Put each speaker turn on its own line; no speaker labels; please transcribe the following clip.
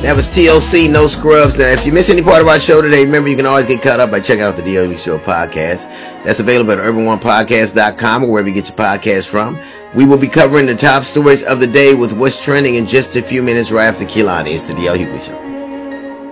That was TLC, No Scrubs. Now, if you miss any part of our show today, remember you can always get caught up by checking out the DLE Show podcast. That's available at urban1podcast.com or wherever you get your podcast from. We will be covering the top stories of the day with what's trending in just a few minutes right after Kehlani. It's the DL Hughley Show.